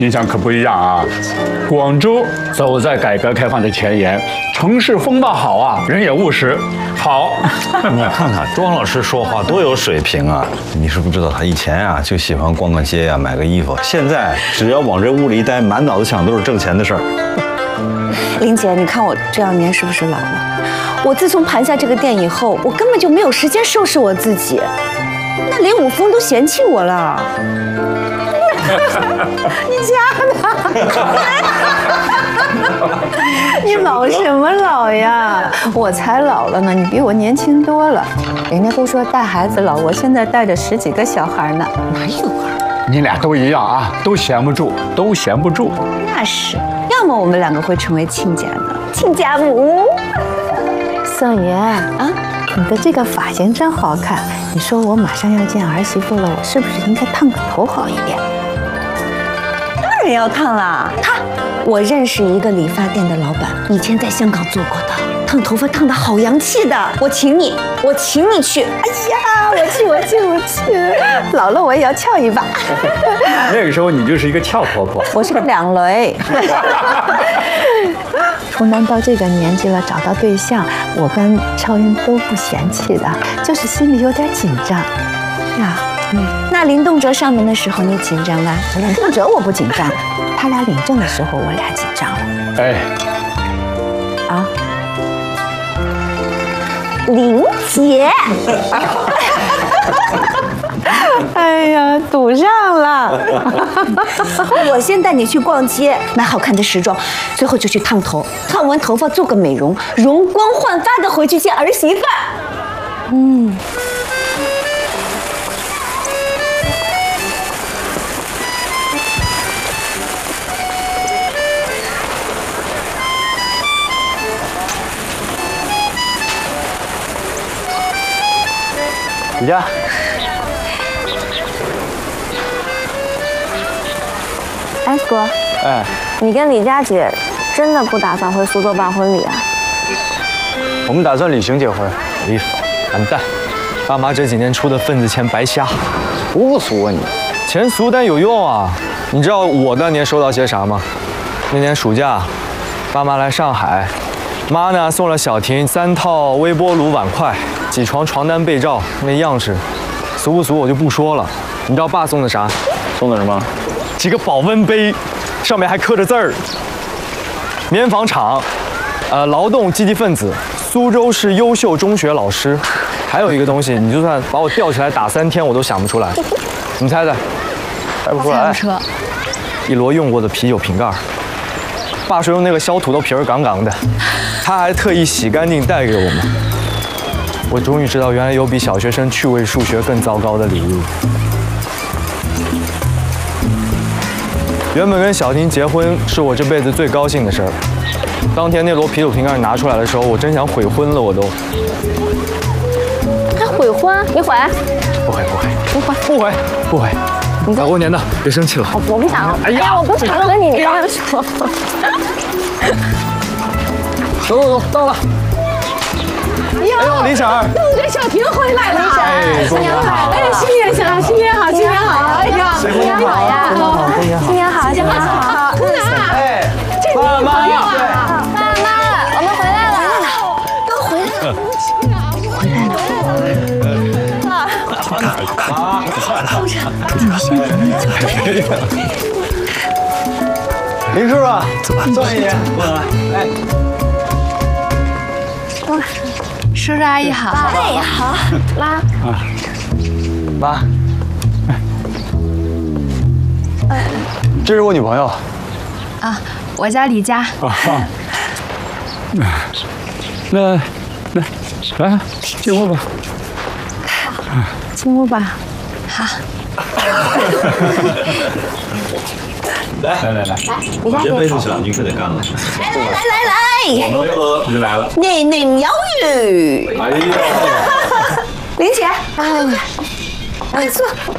印象可不一样啊！广州走在改革开放的前沿，城市风貌好啊，人也务实。好， 你看看庄老师说话多有水平啊！你是不知道他以前啊就喜欢逛逛街呀、买个衣服，现在只要往这屋里一待，满脑子想都是挣钱的事儿。 林姐，你看我这2年是不是老了？我自从盘下这个店以后，我根本就没有时间收拾我自己，那连武峰都嫌弃我了。你家呢？你老什么老呀？我才老了呢，你比我年轻多了。人家都说带孩子老，我现在带着10几个小孩呢，哪有啊？ 你俩都一样啊，都闲不住，都闲不住。 那是，要么我们2个会成为亲家呢，亲家母。 宋爷啊，你的这个发型真好看。你说我马上要见儿媳妇了，我是不是应该烫个头好一点？ 当然要烫啦！我认识一个理发店的老板，以前在香港做过的，烫头发烫得好洋气的。我请你去。哎呀，我去！老了我也要翘一把。 那个时候你就是一个俏婆婆。 我是个2雷。 处男到这个年纪了，找到对象，我跟超英都不嫌弃的，就是心里有点紧张。 呀，那林动哲上门的时候你紧张吧？ 林动哲我不紧张，他俩领证的时候我俩紧张了。 哎， 啊， 林姐。 哎呀，堵上了。 我先带你去逛街，买好看的时装，最后就去烫头，烫完头发做个美容，容光焕发的回去见儿媳妇。 李佳， 哎，哥， 哎， 你跟李佳姐真的不打算回苏州办婚礼啊？ 我们打算旅行结婚。 离谱，完蛋！爸妈这几年出的份子钱白瞎， 俗不俗啊你？ 钱俗但有用啊！你知道我那年收到些啥吗？那年暑假，爸妈来上海，妈呢送了小婷3套微波炉碗筷、几床床单被罩，那样式，俗不俗我就不说了。你知道爸送的啥？ 送的什么？ 几个保温杯，上面还刻着字儿：棉纺厂，劳动积极分子，苏州市优秀中学老师。还有一个东西，你就算把我吊起来打3天，我都想不出来。你猜猜？ 猜不出来。 车。 一摞用过的啤酒瓶盖。爸说用那个削土豆皮儿杠杠的，他还特意洗干净带给我们。我终于知道，原来有比小学生趣味数学更糟糕的礼物。原本跟小婷结婚是我这辈子最高兴的事儿。当天那摞啤酒瓶盖拿出来的时候，我真想悔婚了，我都。 还悔婚？你悔？ 不悔，不悔， 不悔， 不悔，不悔。大过年的，别生气了。 我不想。哎呀，我不想和你这样说。 走，到了。哎呦，李婶儿， 弄着小婷回来了。 哎， 新年好！ 哎，新年好，新年好，新年好！哎呀， 新年好呀！新年好，新年好！ 姑娘， 哎， 这爸妈， 爸妈，我们回来了， 都回来了。 林叔啊，坐一点，过来。哎， 叔叔阿姨好。哎，好。妈。 妈。这是我女朋友。 啊，我叫李佳。 那来进屋吧。 进屋吧。 好。 来， 李佳姐。 杯子小你可得干了。 来， 我们喝，你来了。 内内苗语。 哎呀， 林姐，快坐，